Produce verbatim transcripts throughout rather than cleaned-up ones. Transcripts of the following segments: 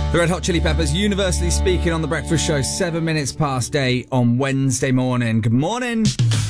The Red Hot Chili Peppers, universally speaking, on The Breakfast Show, seven minutes past eight on Wednesday morning. Good morning.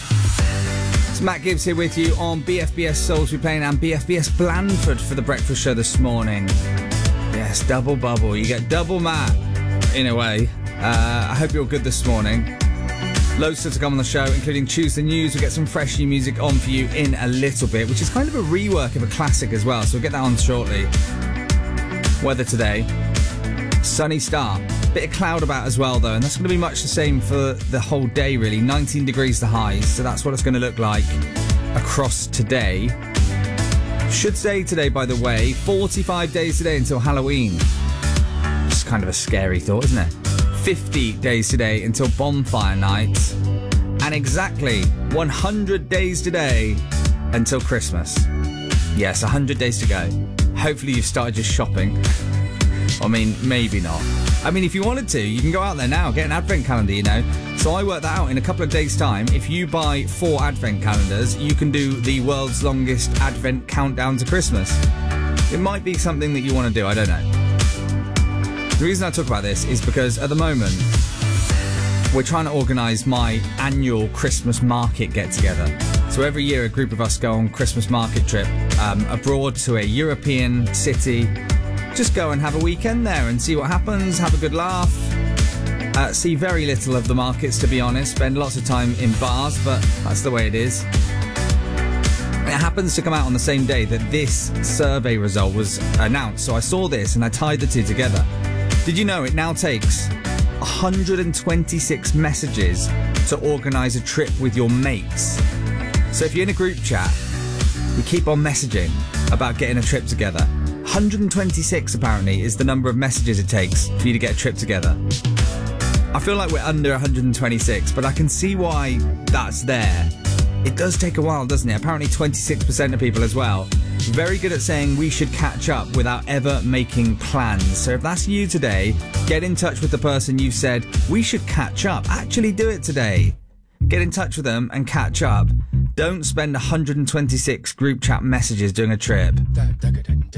It's Matt Gibbs here with you on B F B S Salisbury Plain and B F B S Blandford for The Breakfast Show this morning. Yes, double bubble. You get double Matt, in a way. Uh, I hope you're good this morning. Loads still to come on the show, including Tuesday News. We'll get some fresh new music on for you in a little bit, which is kind of a rework of a classic as well, so we'll get that on shortly. Weather today. Sunny start. Bit of cloud about as well, though, and that's going to be much the same for the whole day, really. nineteen degrees the highs, so that's what it's going to look like across today. Should say today, by the way, forty-five days today until Halloween. It's kind of a scary thought, isn't it? fifty days today until Bonfire Night. And exactly one hundred days today until Christmas. Yes, one hundred days to go. Hopefully you've started your shopping. I mean, maybe not. I mean, if you wanted to, you can go out there now, get an advent calendar, you know. So I worked that out in a couple of days' time. If you buy four advent calendars, you can do the world's longest advent countdown to Christmas. It might be something that you want to do, I don't know. The reason I talk about this is because at the moment, we're trying to organise my annual Christmas market get-together. So every year, a group of us go on Christmas market trip um, abroad to a European city. Just go and have a weekend there and see what happens, have a good laugh. Uh, see very little of the markets, to be honest. Spend lots of time in bars, but that's the way it is. It happens to come out on the same day that this survey result was announced. So I saw this and I tied the two together. Did you know it now takes one hundred twenty-six messages to organise a trip with your mates? So if you're in a group chat, you keep on messaging about getting a trip together. one hundred twenty-six apparently is the number of messages it takes for you to get a trip together. I feel like we're under one hundred twenty-six, but I can see why that's there. It does take a while, doesn't it? Apparently twenty-six percent of people as well. Very good at saying we should catch up without ever making plans. So if that's you today, get in touch with the person you said we should catch up. Actually do it today. Get in touch with them and catch up. Don't spend one hundred twenty-six group chat messages doing a trip.